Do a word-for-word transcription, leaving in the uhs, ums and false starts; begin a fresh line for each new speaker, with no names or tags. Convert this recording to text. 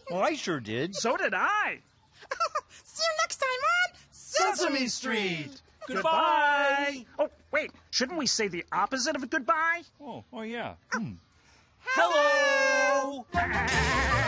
Well, I sure did.
So did I.
See you next time on
Sesame Street.
Goodbye. Oh, wait. Shouldn't we say the opposite of goodbye?
Oh, oh yeah. Hmm.
Hello.